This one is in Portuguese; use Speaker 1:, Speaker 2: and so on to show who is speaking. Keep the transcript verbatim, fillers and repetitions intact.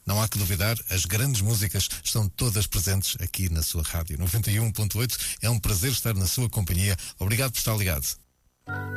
Speaker 1: Não há que duvidar, as grandes músicas estão todas presentes aqui na sua rádio. noventa e um ponto oito, é um prazer estar na sua companhia. Obrigado por estar ligado.